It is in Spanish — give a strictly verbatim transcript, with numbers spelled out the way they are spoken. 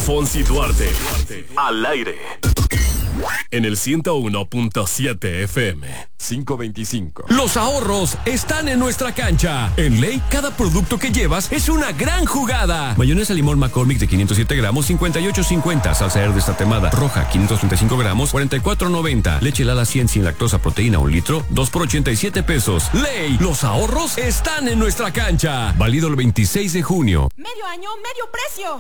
Fonsi Duarte. Al aire. En el ciento uno punto siete F M. quinientos veinticinco. Los ahorros están en nuestra cancha. En Ley, cada producto que llevas es una gran jugada. Mayonesa limón McCormick de quinientos siete gramos, cincuenta y ocho cincuenta. Salsa verde tatemada roja, quinientos treinta y cinco gramos, cuarenta y cuatro noventa. Leche Lala cien sin lactosa proteína, un litro, dos por ochenta y siete pesos. Ley, los ahorros están en nuestra cancha. Válido el veintiséis de junio. Medio año, medio precio.